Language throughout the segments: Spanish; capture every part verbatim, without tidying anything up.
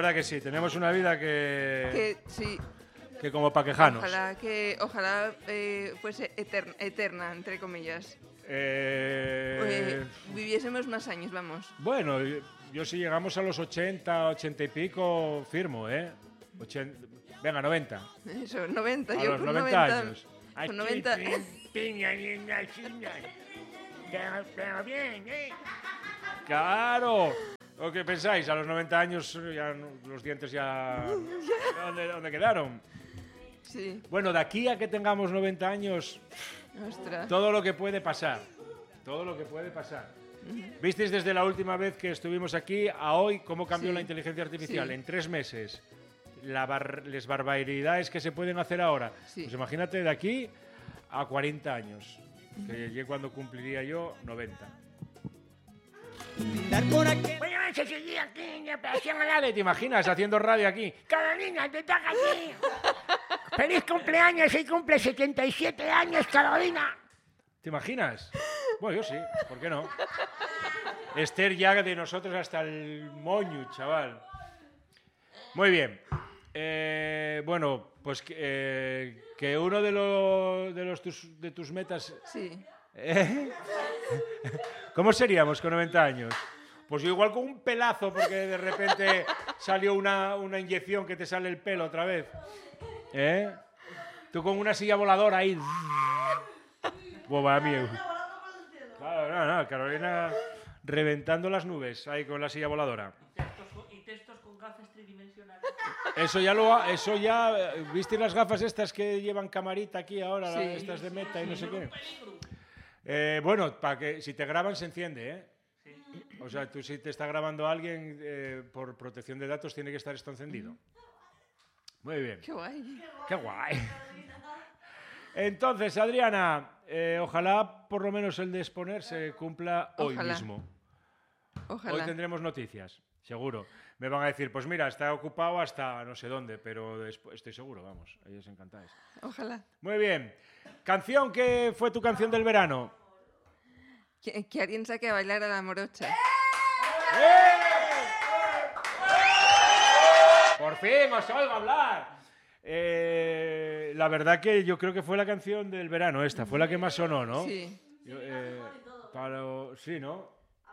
verdad que sí, tenemos una vida que... Que sí. Que como pa' quejanos. Ojalá que ojalá eh, fuese eterna, eterna, entre comillas. Eh... Eh, viviésemos más años, vamos. Bueno, yo si llegamos a los ochenta, ochenta y pico, firmo, ¿eh? ochenta, venga, noventa. Eso, noventa. A Yo los con noventa años. Con noventa... Pero bien, ¿eh? Claro. ¿O qué pensáis? A los noventa años ya no, los dientes ya... ¿Dónde, dónde quedaron? Sí. Bueno, de aquí a que tengamos noventa años, Ostras. todo lo que puede pasar. Todo lo que puede pasar. Uh-huh. ¿Visteis desde la última vez que estuvimos aquí a hoy cómo cambió sí. la inteligencia artificial? Sí. En tres meses. La bar las barbaridades que se pueden hacer ahora. Sí. Pues imagínate de aquí a cuarenta años. Uh-huh. Que llegué cuando cumpliría yo noventa. Bueno, se seguía aquí en Operación Alade. ¿Te imaginas haciendo radio aquí? Cada niña te toca aquí. ¡Feliz cumpleaños! Y cumple setenta y siete años, Carolina. ¿Te imaginas? Bueno, yo sí, ¿por qué no? Esther ya de nosotros hasta el moño, chaval. Muy bien. Eh, bueno, pues eh, que uno de, lo, de, los tus, de tus metas... Sí. ¿Eh? ¿Cómo seríamos con noventa años? Pues yo igual con un pelazo, porque de repente salió una, una inyección que te sale el pelo otra vez. ¿Eh? Tú con una silla voladora ahí. Pues va mío. Claro, no, no, Carolina reventando las nubes ahí con la silla voladora. Y textos con, y textos con gafas tridimensionales. Eso ya lo ha, eso ya, ¿viste las gafas estas que llevan camarita aquí ahora, sí. estas de Meta y no sé qué? Eh, bueno, para que si te graban se enciende, ¿eh? Sí. O sea, tú si te está grabando alguien eh, por protección de datos tiene que estar esto encendido. Muy bien. Qué guay. Qué guay. Entonces, Adriana, eh, ojalá por lo menos el de exponer se cumpla hoy Ojalá. mismo. Ojalá. Hoy tendremos noticias, seguro. Me van a decir, pues mira, está ocupado hasta no sé dónde, pero después, estoy seguro, vamos, a ellos encantáis. Ojalá. Muy bien. Canción, ¿qué fue tu canción del verano? Que, que alguien saque a bailar a la morocha. ¡Eh! Por fin os oigo hablar. Eh, la verdad que yo creo que fue la canción del verano esta, fue la que más sonó, ¿no? Sí. Yo, eh, para, sí, ¿no?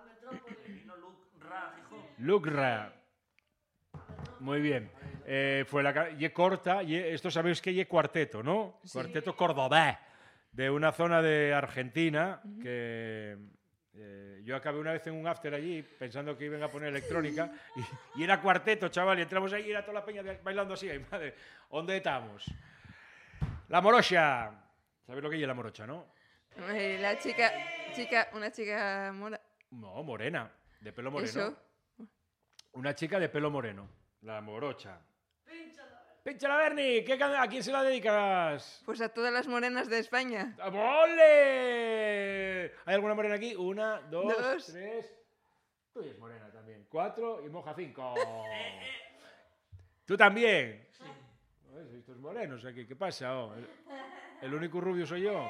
Luke Ra. Muy bien. Eh, fue la y corta, y esto sabéis que es cuarteto, ¿no? Sí. Cuarteto cordobés, de una zona de Argentina, uh-huh. que eh, yo acabé una vez en un after allí pensando que iban a poner electrónica y, y era cuarteto, chaval, y entramos ahí y era toda la peña bailando así. Ay, madre, ¿dónde estamos? La morocha. ¿Sabéis lo que es la morocha, no? Eh, la chica, chica, una chica mora... No, morena, de pelo moreno. ¿Eso? Una chica de pelo moreno, la morocha. ¡Pínchala, Berni! ¿Qué, ¿A quién se la dedicas? Pues a todas las morenas de España. ¡Ole! ¿Hay alguna morena aquí? Una, dos, dos. tres... Tú eres morena también. Cuatro y moja cinco. ¿Tú también? Sí. Estos morenos aquí, ¿qué pasa? Oh, el, el único rubio soy yo.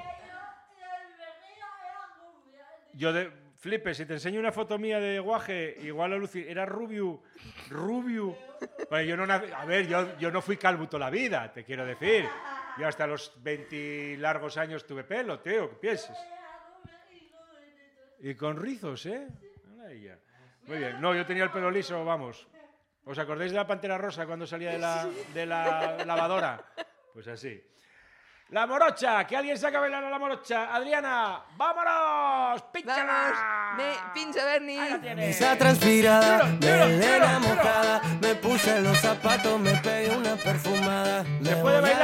Yo de... Flipe, si te enseño una foto mía de guaje, igual a Lucy, era rubio, rubio. Pues yo no, a ver, yo, yo no fui calvo toda la vida, te quiero decir. Yo hasta los veinte largos años tuve pelo, tío, ¿qué piensas? Y con rizos, ¿eh? Muy bien. No, yo tenía el pelo liso, vamos. ¿Os acordáis de la Pantera Rosa cuando salía de la, de la lavadora? Pues así. La morocha, que alguien saca a bailar a la morocha. Adriana, vámonos, pínchala. Me pincha, Berni. Esa transpirada, melena mojada, me puse los zapatos, me pegué una perfumada. Se puede bailar.